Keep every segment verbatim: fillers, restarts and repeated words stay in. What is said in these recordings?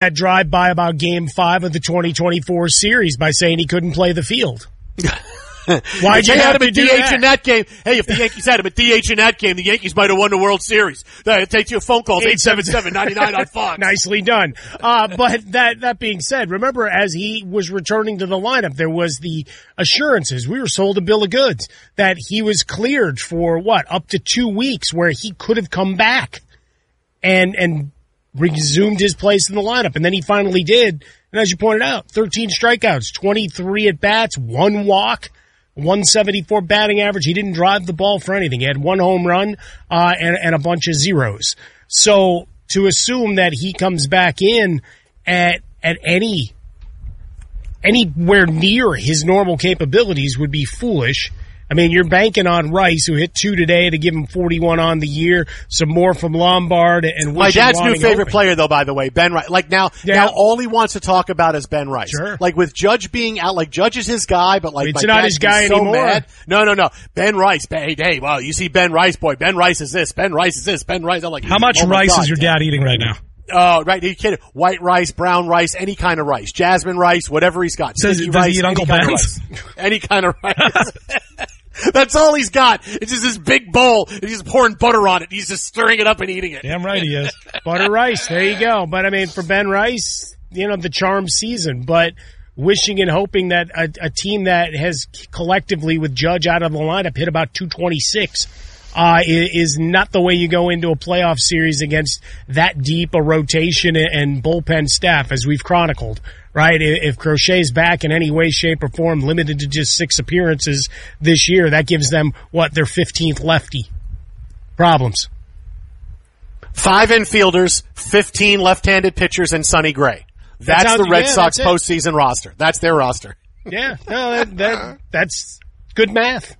that drive-by about Game Five of the twenty twenty-four series by saying he couldn't play the field. Why'd you have to do D H that? in that game? Hey, if the Yankees had him at D H in that game, the Yankees might have won the World Series. It takes you a phone call. eight seven seven, nine nine on Fox. Nicely done. Uh, but that, that being said, remember as he was returning to the lineup, there was the assurances. We were sold a bill of goods that he was cleared for what, up to two weeks where he could have come back and, and resumed his place in the lineup. And then he finally did. And as you pointed out, thirteen strikeouts, twenty-three at bats, one walk. one seventy-four batting average. He didn't drive the ball for anything. He had one home run uh, and, and a bunch of zeros. So to assume that he comes back in at at any anywhere near his normal capabilities would be foolish. I mean, you're banking on Rice, who hit two today to give him forty-one on the year, some more from Lombard and my dad's new favorite open. player, though, by the way, Ben Rice. Like now, yeah. now all he wants to talk about is Ben Rice. Sure. Like with Judge being out, like Judge is his guy, but like it's my not his guy so anymore. Mad. No, no, no. Ben Rice. Hey, hey, wow, you see Ben Rice, boy. Ben Rice is this. Ben Rice is this. Ben Rice. I'm like, how much oh rice God, is your dad eating right now? Oh, right. You kidding? White rice, brown rice, any kind of rice, jasmine rice, whatever he's got. Does, Sticky does rice, he eat any Uncle kind of Ben's? rice. Any kind of rice. That's all he's got. It's just this big bowl. And he's just pouring butter on it. He's just stirring it up and eating it. Damn right he is. Butter Rice. There you go. But I mean, for Ben Rice, you know, the charm season, but wishing and hoping that a, a team that has collectively with Judge out of the lineup hit about two twenty-six uh, is not the way you go into a playoff series against that deep a rotation and bullpen staff, as we've chronicled. Right? If Crochet's back in any way, shape, or form, limited to just six appearances this year, that gives them, what, their fifteenth lefty. Problems. Five infielders, fifteen left-handed pitchers, and Sonny Gray. That's, that's the Red yeah, Sox that's postseason roster. That's their roster. Yeah, no, that, that that's good math.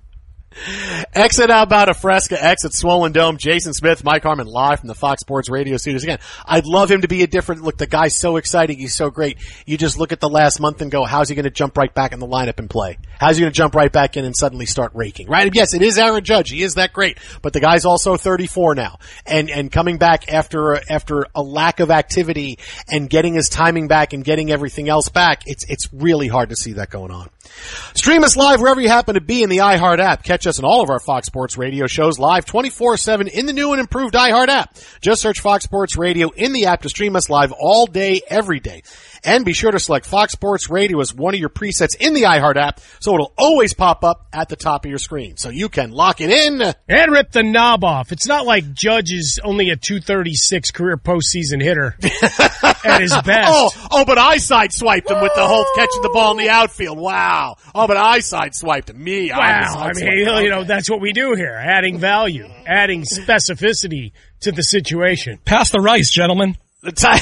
X at Albata Fresca, X at Swollen Dome, Jason Smith, Mike Harmon live from the Fox Sports Radio studios. Again, I'd love him to be a different look. The guy's so exciting. He's so great. You just look at the last month and go, how's he going to jump right back in the lineup and play? How's he going to jump right back in and suddenly start raking? Right? Yes, it is Aaron Judge. He is that great. But the guy's also thirty-four now. And, and coming back after, after a lack of activity and getting his timing back and getting everything else back, it's, it's really hard to see that going on. Stream us live wherever you happen to be in the iHeart app. Catch us in all of our Fox Sports Radio shows live twenty-four seven in the new and improved iHeart app. Just search Fox Sports Radio in the app to stream us live all day, every day. And be sure to select Fox Sports Radio as one of your presets in the iHeart app so it'll always pop up at the top of your screen. So you can lock it in. And rip the knob off. It's not like Judge is only a two thirty-six career postseason hitter at his best. Oh, oh, but I sideswiped him with the whole catching the ball in the outfield. Wow. Oh, but I sideswiped him. Me, wow. I I mean, you know, that's what we do here. Adding value, adding specificity to the situation. Pass the rice, gentlemen. Time,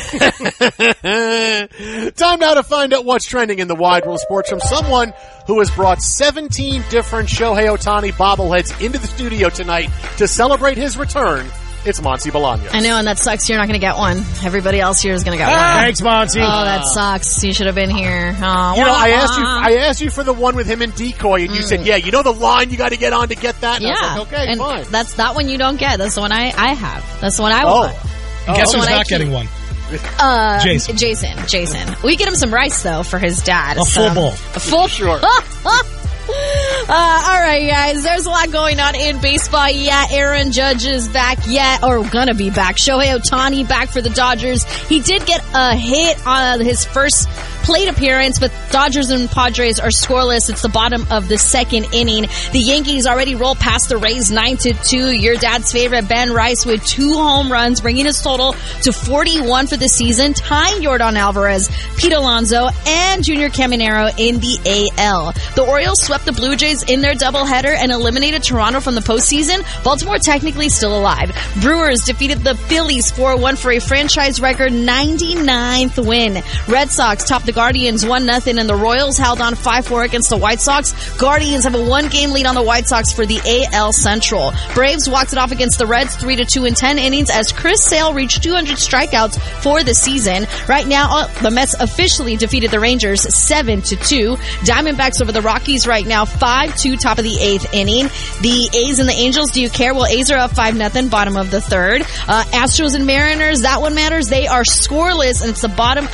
time now to find out what's trending in the wide world of sports from someone who has brought seventeen different Shohei Ohtani bobbleheads into the studio tonight to celebrate his return. It's Monty Bolaños. I know, and that sucks. You're not going to get one. Everybody else here is going to get ah, one. Thanks, Monty. Oh, that sucks. You should have been here. Oh, you know, wah, I asked you. wah. I asked you for the one with him and Decoy, and you mm. said, "Yeah, you know the line you got to get on to get that." And yeah, I was like, okay, and fine. That's that one you don't get. That's the one I I have. That's the one I oh. want. And guess oh, who's not I getting one? Uh, Jason. Jason. Jason. We get him some rice though for his dad. A so. full bowl. A full. Sure. Uh, all right, guys. There's a lot going on in baseball. Yeah, Aaron Judge is back. Yeah, or gonna be back. Shohei Ohtani back for the Dodgers. He did get a hit on his first plate appearance, but Dodgers and Padres are scoreless. It's the bottom of the second inning. The Yankees already roll past the Rays nine to two. Your dad's favorite, Ben Rice, with two home runs, bringing his total to forty-one for the season, tying Yordan Alvarez, Pete Alonso, and Junior Caminero in the A L. The Orioles swept the Blue Jays in their doubleheader and eliminated Toronto from the postseason. Baltimore technically still alive. Brewers defeated the Phillies four one for a franchise record ninety-ninth win. Red Sox topped the Guardians one nothing, and the Royals held on five four against the White Sox. Guardians have a one-game lead on the White Sox for the A L Central. Braves walked it off against the Reds three to two in ten innings as Chris Sale reached two hundred strikeouts for the season. Right now, uh, the Mets officially defeated the Rangers seven to two. Diamondbacks over the Rockies right now five two, top of the eighth inning. The A's and the Angels, do you care? Well, A's are up five nothing, bottom of the third. Uh, Astros and Mariners, that one matters. They are scoreless, and it's the bottom